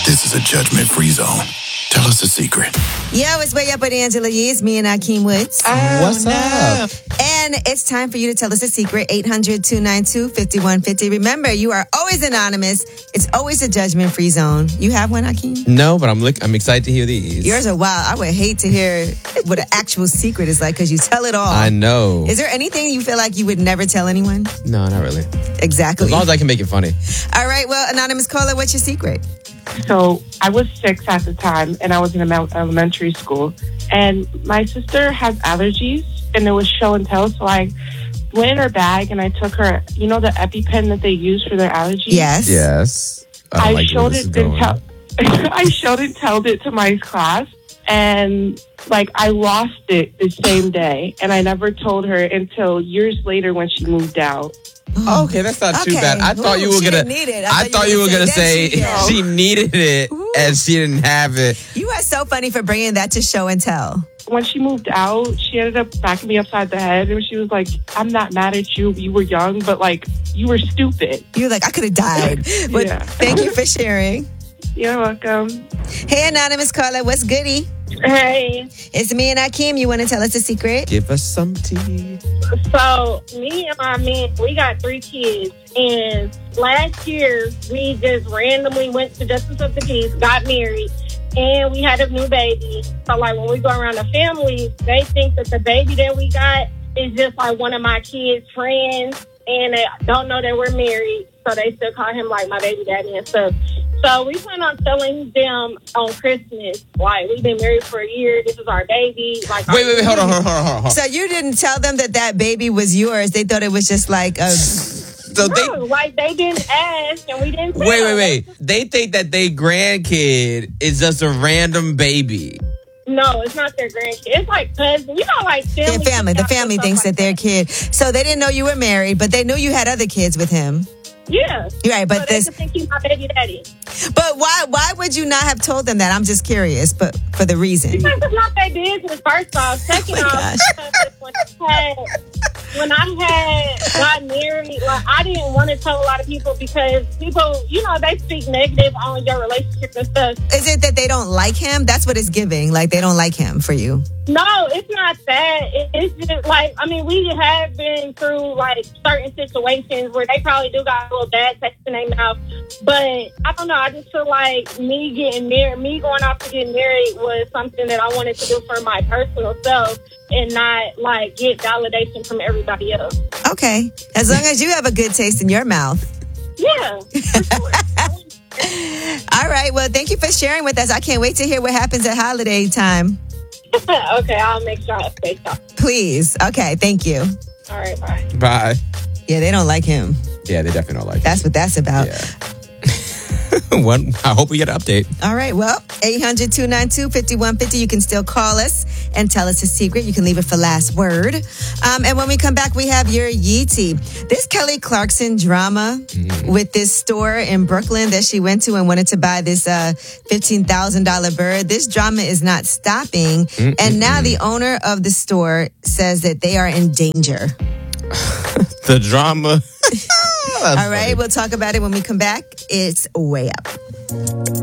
This is a judgment-free zone. Tell us a secret. Yo, it's Way Up with Angela Yee. It's me and Akeem Woods. What's up? And it's time for you to tell us a secret. 800-292-5150. Remember, you are always anonymous. It's always a judgment-free zone. You have one, Akeem? No, but I'm excited to hear these. Yours are wild. I would hate to hear what an actual secret is like because you tell it all. I know. Is there anything you feel like you would never tell anyone? No, not really. Exactly. As long as I can make it funny. All right. Well, anonymous caller, what's your secret? So I was 6 at the time, and I was in elementary school. And my sister has allergies, and it was show and tell. So I went in her bag, and I took her, the EpiPen that they use for their allergies? Yes. I showed it and told it to my class. And, I lost it the same day. And I never told her until years later when she moved out. Oh, okay, that's not too bad. I thought you were gonna. I thought you were gonna say she needed it and she didn't have it. You are so funny for bringing that to show and tell. When she moved out, she ended up backing me upside the head, and she was like, "I'm not mad at you. You were young, but you were stupid." You were like, "I could have died." But yeah. Thank you for sharing. You're welcome. Hey, anonymous caller, what's goody? Hey. It's me and Akeem. You want to tell us a secret? Give us some tea. So, me and my man, we got 3 kids. And last year, we just randomly went to Justice of the Peace, got married, and we had a new baby. So, when we go around the family, they think that the baby that we got is just one of my kids' friends. And they don't know that we're married. So, they still call him my baby daddy and stuff. So we plan on telling them on Christmas, we've been married for a year. This is our baby. Wait, hold on. So you didn't tell them that baby was yours. They thought it was just they didn't ask and we didn't tell. Wait. They think that their grandkid is just a random baby. No, it's not their grandkid. It's cousins. Family. Their family. The family thinks that their kid. So they didn't know you were married, but they knew you had other kids with him. Yeah. You're right, but so they think he's my baby daddy. But why would you not have told them that? I'm just curious, but for the reason. Because it's not their business, first off. Second off, when I had got married, I didn't want to tell a lot of people because people, they speak negative on your relationship and stuff. Is it that they don't like him? That's what it's giving. They don't like him for you. No, it's not that. It's just we have been through certain situations where they probably do got a little bad taste in their mouth. But I don't know. I just feel like me going off to get married was something that I wanted to do for my personal self and not get validation from everybody else. Okay. As long as you have a good taste in your mouth. Yeah. All right. Well, thank you for sharing with us. I can't wait to hear what happens at holiday time. Okay, I'll make sure I stay top. Please. Okay, thank you. All right, bye. Bye. Yeah, they don't like him. Yeah, they definitely don't like That's what that's about. Yeah. I hope we get an update. All right, well, 800-292-5150. You can still call us and tell us a secret. You can leave it for last word. And when we come back, we have your Yeetie. This Kelly Clarkson drama with this store in Brooklyn that she went to and wanted to buy this $15,000 bird. This drama is not stopping. And now the owner of the store says that they are in danger. The drama. All right, we'll talk about it when we come back. It's Way Up.